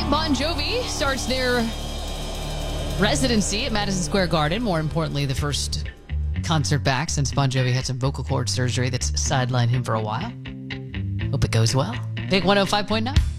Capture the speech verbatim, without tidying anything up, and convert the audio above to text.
Bon Jovi starts their residency at Madison Square Garden. More importantly, the first concert back since Bon Jovi had some vocal cord surgery that's sidelined him for a while. Hope it goes well. Big one oh five point nine.